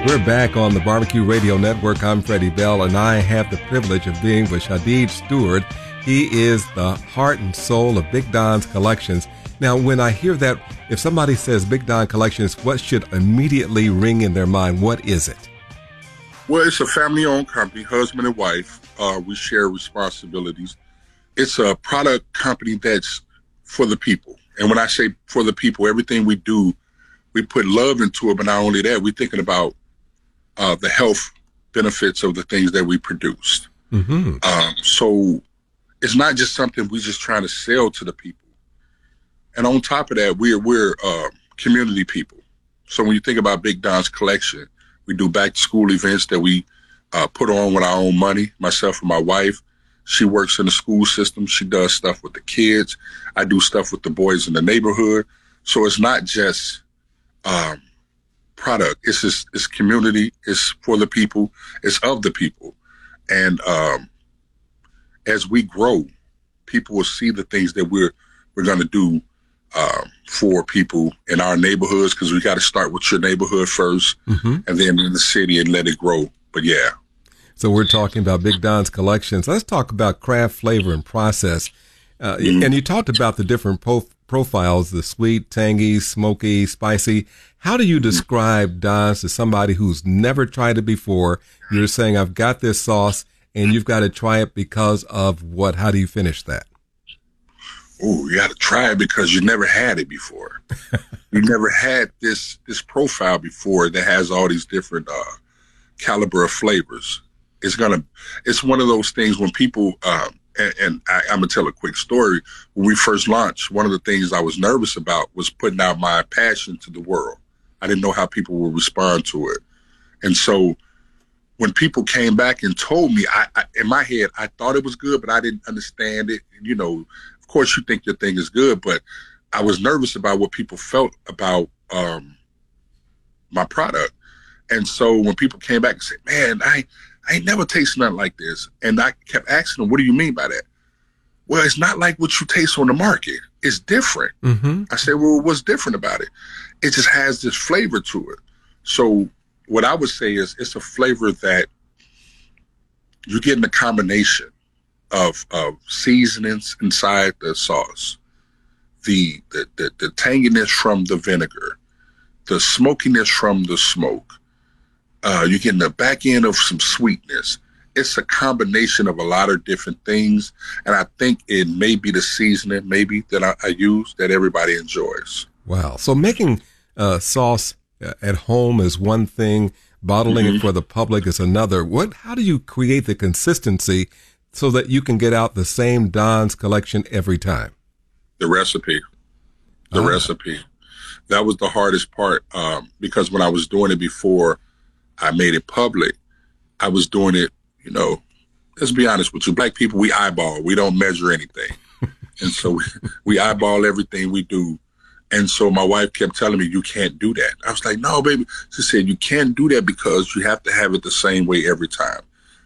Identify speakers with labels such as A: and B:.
A: We're back on the Barbecue Radio Network. I'm Freddie Bell, and I have the privilege of being with Shadid Stewart. He is the heart and soul of Big Don's Collections. Now, when I hear that, if somebody says Big Don Collections, what should immediately ring in their mind? What is it?
B: Well, it's a family-owned company, husband and wife. We share responsibilities. It's a product company that's for the people. And when I say for the people, everything we do, we put love into it, but not only that, we're thinking about the health benefits of the things that we produced. Mm-hmm. So it's not just something we're just trying to sell to the people. And on top of that, we're community people. So when you think about Big Don's Collection, we do back-to-school events that we put on with our own money, myself and my wife. She works in the school system. She does stuff with the kids. I do stuff with the boys in the neighborhood. So it's not just product. It's community. It's for the people. It's of the people. And as we grow, people will see the things that we're going to do for people in our neighborhoods, because we got to start with your neighborhood first, mm-hmm. and then in the city and let it grow. But yeah.
A: So we're talking about Big Don's Collections. Let's talk about craft, flavor, and process. Mm-hmm. And you talked about the different profiles, the sweet, tangy, smoky, spicy. How do you describe Don's to somebody who's never tried it before? You're saying, I've got this sauce, and you've got to try it because of what? How do you finish that?
B: Oh, you got to try it because you never had it before. You never had this profile before that has all these different caliber of flavors. It's one of those things when people, and I'm going to tell a quick story. When we first launched, one of the things I was nervous about was putting out my passion to the world. I didn't know how people would respond to it. And so when people came back and told me, I in my head, I thought it was good, but I didn't understand it. You know, of course you think your thing is good, but I was nervous about what people felt about my product. And so when people came back and said, man, I ain't never tasted nothing like this. And I kept asking them, what do you mean by that? Well, it's not like what you taste on the market. It's different. Mm-hmm. I said, well, what's different about it? It just has this flavor to it. So what I would say is it's a flavor that you're getting a combination of seasonings inside the sauce, the tanginess from the vinegar, the smokiness from the smoke. You're getting the back end of some sweetness. It's a combination of a lot of different things, and I think it may be the seasoning maybe that I use that everybody enjoys.
A: Wow. So making sauce at home is one thing, bottling mm-hmm. it for the public is another. How do you create the consistency so that you can get out the same Don's Collection every time?
B: The recipe. Recipe. That was the hardest part, because when I was doing it before I made it public, I was doing it, let's be honest with you, Black people, we eyeball, we don't measure anything. And so we eyeball everything we do. And so my wife kept telling me, you can't do that. I was like, no, baby. She said, you can't do that because you have to have it the same way every time.